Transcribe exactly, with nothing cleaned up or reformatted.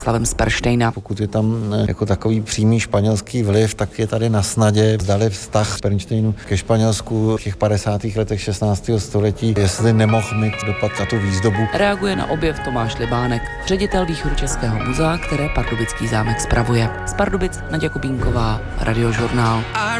Slavem z Perštejna. Pokud je tam jako takový přímý španělský vliv, tak je tady na snadě, zdali vztah Pernštejnu ke Španělsku v těch padesátých letech šestnáctého století, jestli nemohl mít dopad na tu výzdobu. Reaguje na objev Tomáš Libánek, ředitel Východočeského muzea, které Pardubický zámek spravuje. Z Pardubic Naděja Kubínková, Radiožurnál.